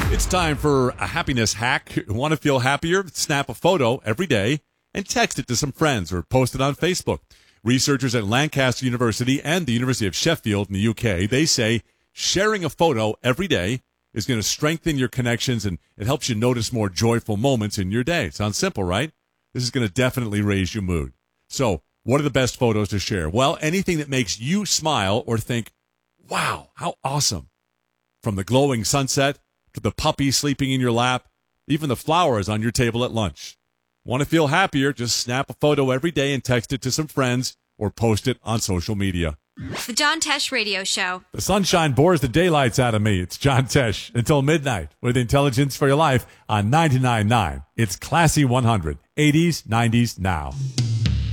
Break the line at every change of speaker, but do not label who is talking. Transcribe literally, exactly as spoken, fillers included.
It's time for a happiness hack. Want to feel happier? Snap a photo every day and text it to some friends or post it on Facebook. Researchers at Lancaster University and the University of Sheffield in the U K, they say sharing a photo every day is going to strengthen your connections, and it helps you notice more joyful moments in your day. Sounds simple, right? This is going to definitely raise your mood. So, what are the best photos to share? Well, anything that makes you smile or think, wow, how awesome. From the glowing sunset to the puppy sleeping in your lap, even the flowers on your table at lunch. Want to feel happier? Just snap a photo every day and text it to some friends or post it on social media.
The John Tesh Radio Show.
The sunshine bores the daylights out of me. It's John Tesh until midnight with Intelligence for Your Life on ninety-nine point nine. It's Classy one hundred, eighties, nineties, now.